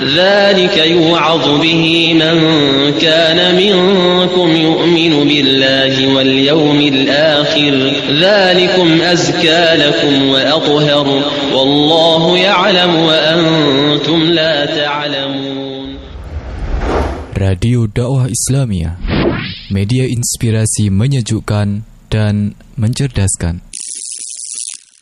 ذلك يوعظ به من كان منكم يؤمن بالله واليوم الآخر ذلكم أزكى لكم وأطهر والله يعلم وأنتم لا تعلمون. Radio Dakwah Islamiyah, media inspirasi menyejukkan dan mencerdaskan.